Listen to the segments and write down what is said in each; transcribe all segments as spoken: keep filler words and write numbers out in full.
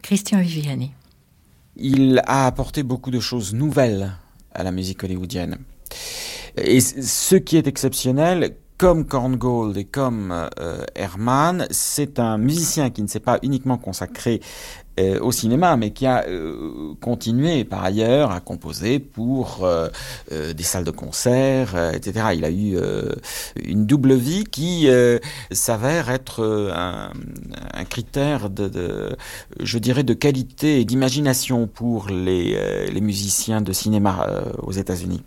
Christian Viviani. Il a apporté beaucoup de choses nouvelles à la musique hollywoodienne. Et ce qui est exceptionnel, comme Korngold et comme euh, Herrmann, c'est un musicien qui ne s'est pas uniquement consacré euh, au cinéma, mais qui a euh, continué par ailleurs à composer pour euh, euh, des salles de concert, euh, et cetera. Il a eu euh, une double vie qui euh, s'avère être euh, un, un critère de, de, je dirais, de qualité et d'imagination pour les, euh, les musiciens de cinéma euh, aux États-Unis.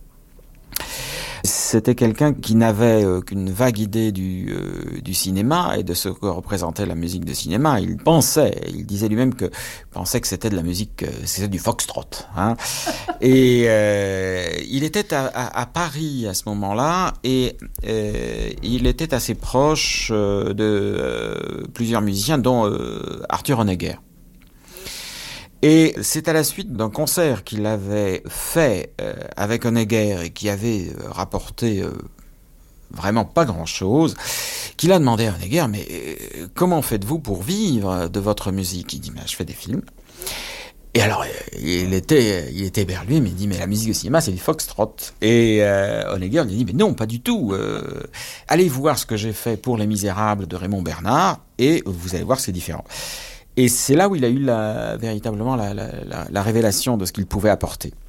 C'était quelqu'un qui n'avait euh, qu'une vague idée du, euh, du cinéma et de ce que représentait la musique de cinéma. Il pensait, il disait lui-même que pensait que c'était de la musique, euh, c'était du foxtrot. Hein. Et euh, il était à, à, à Paris à ce moment-là et euh, il était assez proche euh, de euh, plusieurs musiciens, dont euh, Arthur Honegger. Et c'est à la suite d'un concert qu'il avait fait euh, avec Honegger et qui avait euh, rapporté euh, vraiment pas grand-chose, qu'il a demandé à Honegger, mais euh, comment faites-vous pour vivre de votre musique ? Il dit, mais je fais des films. Et alors, il était, il était éberlué, mais il dit, mais la musique de cinéma, c'est du foxtrot. Et euh, Honegger lui dit, mais non, pas du tout. Euh, allez voir ce que j'ai fait pour Les Misérables de Raymond Bernard, et vous allez voir, c'est différent. Et c'est là où il a eu la, véritablement la, la, la, la révélation de ce qu'il pouvait apporter.